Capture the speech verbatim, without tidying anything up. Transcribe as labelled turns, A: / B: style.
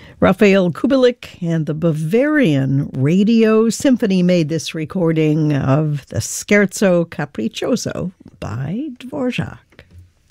A: Rafael Kubelik and the Bavarian Radio Symphony made this recording of the Scherzo Capriccioso by Dvorak.